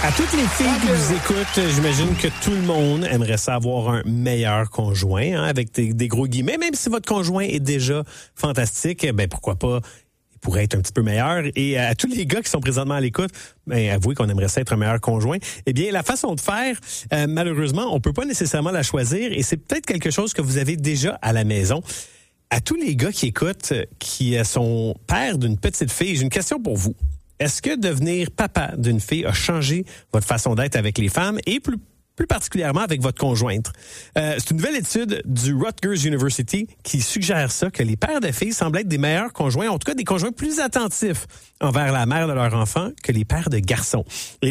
À toutes les filles qui nous écoutent, j'imagine que tout le monde aimerait ça avoir un meilleur conjoint, hein, avec des gros guillemets. Même si votre conjoint est déjà fantastique, ben pourquoi pas, il pourrait être un petit peu meilleur. Et à tous les gars qui sont présentement à l'écoute, ben avouez qu'on aimerait ça être un meilleur conjoint. Eh bien, la façon de faire, malheureusement, on peut pas nécessairement la choisir. Et c'est peut-être quelque chose que vous avez déjà à la maison. À tous les gars qui écoutent, qui sont pères d'une petite fille, j'ai une question pour vous. Est-ce que devenir papa d'une fille a changé votre façon d'être avec les femmes et plus particulièrement avec votre conjointe? C'est une nouvelle étude du Rutgers University qui suggère ça, que les pères de filles semblent être des meilleurs conjoints, en tout cas des conjoints plus attentifs envers la mère de leur enfant que les pères de garçons. Et